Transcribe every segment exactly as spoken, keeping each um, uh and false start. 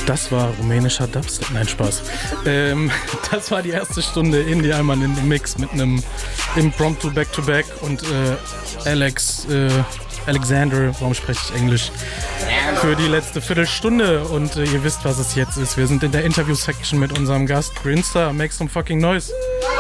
Das war rumänischer Dubstep. Nein, Spaß. Ähm, das war die erste Stunde Indie einmal in dem Mix mit einem Impromptu Back-to-Back und äh, Alex, äh, Alexander, warum spreche ich Englisch, für die letzte Viertelstunde. Und äh, ihr wisst, was es jetzt ist. Wir sind in der Interview-Section mit unserem Gast Grinstar. Make some fucking noise.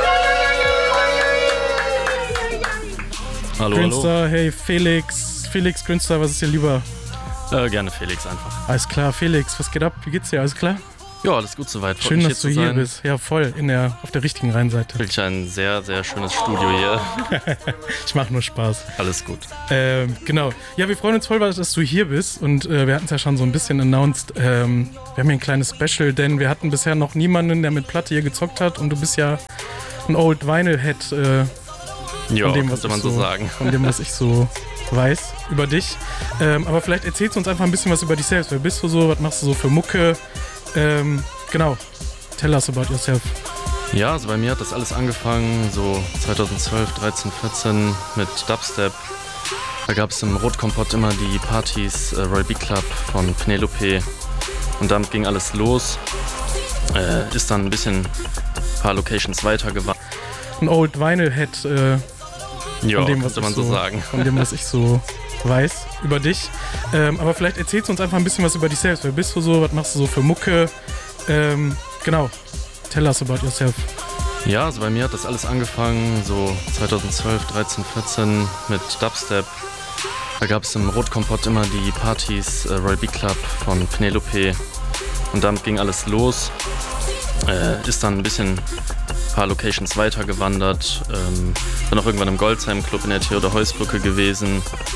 Hallo, Grinstar, hallo. hey Felix. Felix, Grinstar, was ist dir lieber? Äh, gerne Felix einfach. Alles klar, Felix, was geht ab? Wie geht's dir? Alles klar? Ja, alles gut soweit. Freut Schön, mich, dass du hier zu hier sein. bist. Ja, voll, in der, auf der richtigen Rheinseite. Wirklich ein sehr, sehr schönes Studio hier. Ich mache nur Spaß. Alles gut. Ähm, genau. Ja, wir freuen uns voll, dass du hier bist. Und äh, wir hatten es ja schon so ein bisschen announced. Ähm, wir haben hier ein kleines Special, denn wir hatten bisher noch niemanden, der mit Platte hier gezockt hat. Und du bist ja ein Old Vinyl-Head. Äh, Ja, von dem, was könnte man ich so so sagen. Von dem, was ich so weiß über dich. Ähm, aber vielleicht erzählst du uns einfach ein bisschen was über dich selbst. Wer bist du so? Was machst du so für Mucke? Ähm, genau. Tell us about yourself. Ja, also bei mir hat das alles angefangen, so zweitausendzwölf, dreizehn, vierzehn mit Dubstep. Da gab es im Rotkompott immer die Partys, äh, Roy B Club von Penelope. Und damit ging alles los. Äh, ist dann ein bisschen ein paar Locations weitergewandert. Ein Old Vinyl-Head. Äh, Ja, von dem, was könnte man ich so so sagen. Von dem, was ich so weiß über dich. Ähm, aber vielleicht erzählst du uns einfach ein bisschen was über dich selbst. Wer bist du so? Was machst du so für Mucke? Ähm, genau. Tell us about yourself. Ja, also bei mir hat das alles angefangen, so zweitausendzwölf, dreizehn, vierzehn mit Dubstep. Da gab es im Rotkompott immer die Partys, äh, Roy B Club von Penelope. Und damit ging alles los. Äh, ist dann ein bisschen ein paar Locations weitergewandert. Ähm, bin auch irgendwann im Goldsheim Club in der Theodor-Heuss-Brücke gewesen.